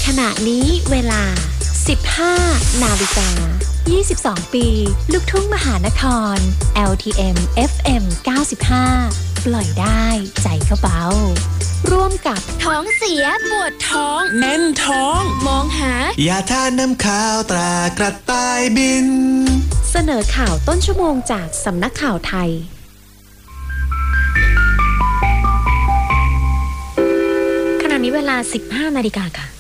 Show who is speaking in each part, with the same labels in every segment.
Speaker 1: ขณะนี้เวลา 15 นาฬิกา 22 ปี ลูกทุ่งมหานคร LTM FM 95 ปล่อยได้ใจเขาเบาร่วมกับท้องเสียปวดท้อง
Speaker 2: แน่นท้อง
Speaker 1: มองหาย
Speaker 3: าทาน้ำข้าวตรากระต่ายบิน
Speaker 1: เสนอข่าวต้นชั่วโมงจากสำนักข่าวไทยขณะนี้เวลา 15 นาฬิกาค่ะ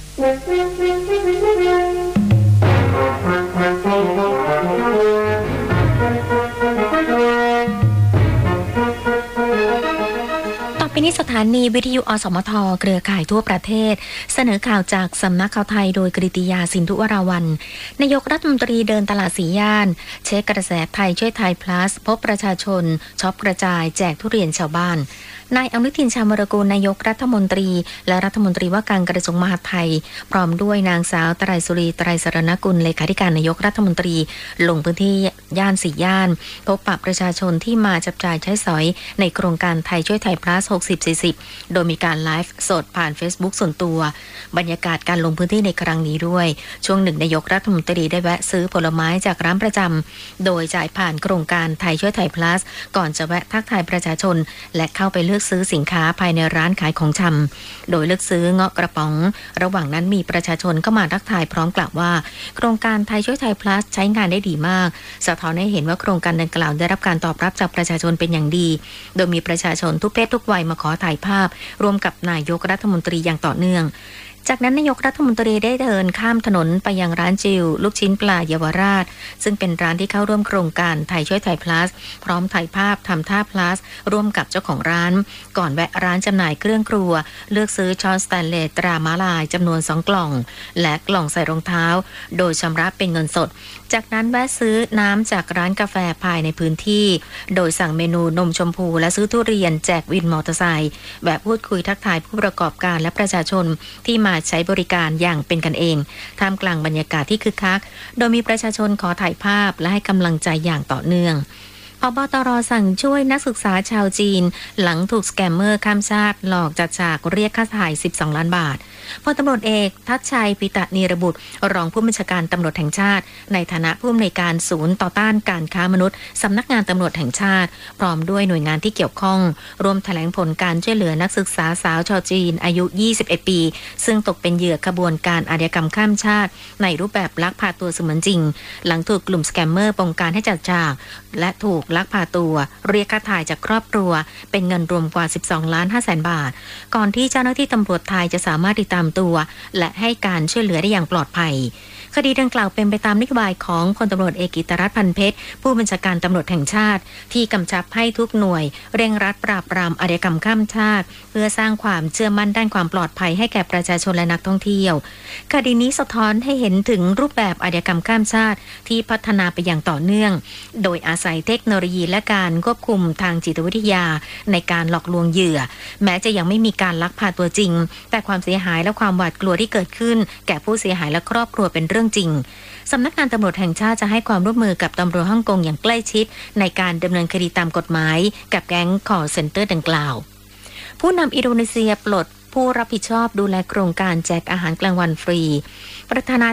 Speaker 1: ต่อไปนี้สถานีวิทยุอสมทเครือข่ายทั่วประเทศเสนอข่าวจากสำนักข่าวไทยโดยกฤติยาสินธุวราวัลย์นายกรัฐมนตรีเดินตลาดสีย่านเช็คกระแสไทยช่วยไทย plus พบประชาชนช็อปกระจายแจกทุเรียนชาวบ้านนายอนุทินชาญวิรากูลนายกรัฐมนตรีและรัฐมนตรีว่าการกระทรวงมหาดไทยพร้อมด้วยนางสาวไตรสุรีไตรสรณกุลเลขาธิการนายกรัฐมนตรีลงพื้นที่ย่านสี่ย่านพบปะประชาชนที่มาจับจ่ายใช้สอยในโครงการไทยช่วยไทย plus 60-40 โดยมีการไลฟ์สดผ่าน Facebook ส่วนตัวบรรยากาศการลงพื้นที่ในครั้งนี้ด้วยช่วงหนึ่งนายกรัฐมนตรีได้แวะซื้อผลไม้จากร้านประจำโดยจ่ายผ่านโครงการไทยช่วยไทย plus ก่อนจะแวะทักทายประชาชนและเข้าไปเลือกซื้อสินค้าภายในร้านขายของชำโดยเลือกซื้อเงาะกระป๋องระหว่างนั้นมีประชาชนเข้ามาทักทายพร้อมกล่าวว่าโครงการไทยช่วยไทย plus ใช้งานได้ดีมากสะท้อนให้เห็นว่าโครงการดังกล่าวได้รับการตอบรับจากประชาชนเป็นอย่างดีโดยมีประชาชนทุกเพศทุกวัยมาขอถ่ายภาพร่วมกับนายกรัฐมนตรีอย่างต่อเนื่องจากนั้นนายกรัฐมนตรีได้เดินข้ามถนนไปยังร้านจิวลูกชิ้นปลาเยาวราชซึ่งเป็นร้านที่เข้าร่วมโครงการไทยช่วยไทย plus พร้อมถ่ายภาพทำท่า plus ร่วมกับเจ้าของร้านก่อนแวะร้านจำหน่ายเครื่องครัวเลือกซื้อช้อนสแตนเลสตราม้าลายจำนวน2กล่องและกล่องใส่รองเท้าโดยชำระเป็นเงินสดจากนั้นแวะซื้อน้ำจากร้านกาแฟภายในพื้นที่โดยสั่งเมนูนมชมพูและซื้อทุเรียนแจกวินมอเตอร์ไซค์แบบพูดคุยทักทายผู้ประกอบการและประชาชนที่มาใช้บริการอย่างเป็นกันเองท่ามกลางบรรยากาศที่คึกคักโดยมีประชาชนขอถ่ายภาพและให้กำลังใจอย่างต่อเนื่องผบตร.สั่งช่วยนักศึกษาชาวจีนหลังถูกสแกมเมอร์ข้ามชาติหลอกจัดฉากเรียกค่าถ่าย12 ล้านบาทพลตำรวจเอกทัชชัยปิตะนีรบุตรรองผู้บัญชาการตำรวจแห่งชาติในฐานะผู้อำนวยการศูนย์ต่อต้านการค้ามนุษย์สำนักงานตำรวจแห่งชาติพร้อมด้วยหน่วยงานที่เกี่ยวข้องรวมแถลงผลการช่วยเหลือนักศึกษาสาวชาวจีนอายุ 21 ปีซึ่งตกเป็นเหยื่อขบวนการอาชญากรรมข้ามชาติในรูปแบบลักพาตัวเสมือนจริงหลังถูกกลุ่มสแกมเมอร์บงการให้จัดฉากและถูกลักพาตัวเรียกค่าถ่ายจากครอบครัวเป็นเงินรวมกว่า 12.5 ล้านบาทก่อนที่เจ้าหน้าที่ตำรวจไทยจะสามารถติดตามตัวและให้การช่วยเหลือได้อย่างปลอดภัยคดีดังกล่าวเป็นไปตามนโยบายของพลตำรวจเอกกิตติรัตน์ พันเพชรผู้บัญชาการตำรวจแห่งชาติที่กำชับให้ทุกหน่วยเร่งรัดปราบปรามอาชญากรรมข้ามชาติเพื่อสร้างความเชื่อมั่นด้านความปลอดภัยให้แก่ประชาชนและนักท่องเที่ยวคดีนี้สะท้อนให้เห็นถึงรูปแบบอาชญากรรมข้ามชาติที่พัฒนาไปอย่างต่อเนื่องโดยอาศัยเทคโนโลยีและการควบคุมทางจิตวิทยาในการหลอกลวงเหยื่อแม้จะยังไม่มีการลักพาตัวจริงแต่ความเสียหายและความหวาดกลัวที่เกิดขึ้นแก่ผู้เสียหายและครอบครัวเป็นเรื่องจริงสำนักงานตำรวจแห่งชาติจะให้ความร่วมมือกับตำรวจฮ่องกงอย่างใกล้ชิดในการดำเนินคดีตามกฎหมายกับแก๊งคอลเซ็นเตอร์ดังกล่าวผู้นำอินโดนีเซียปลดผู้รับผิดชอบดูแลโครงการแจกอาหารกลางวันฟรีประธานา